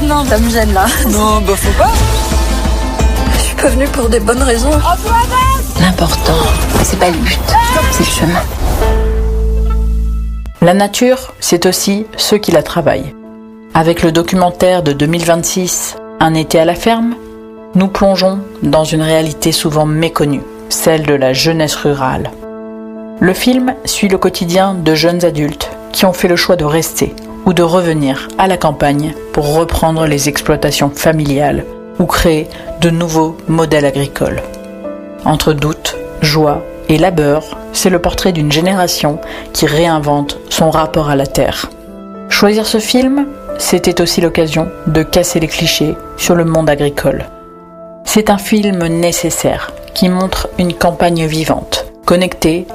Non, ça me gêne là. Non, bah faut pas. Je suis pas venue pour des bonnes raisons. L'important, c'est pas le but, c'est le chemin. La nature, c'est aussi ceux qui la travaillent. Avec le documentaire de 2026, Un été à la ferme, nous plongeons dans une réalité souvent méconnue, celle de la jeunesse rurale. Le film suit le quotidien de jeunes adultes qui ont fait le choix de rester ou de revenir à la campagne pour reprendre les exploitations familiales ou créer de nouveaux modèles agricoles. Entre doute, joie et labeur, c'est le portrait d'une génération qui réinvente son rapport à la terre. Choisir ce film, c'était aussi l'occasion de casser les clichés sur le monde agricole. C'est un film nécessaire qui montre une campagne vivante, connectée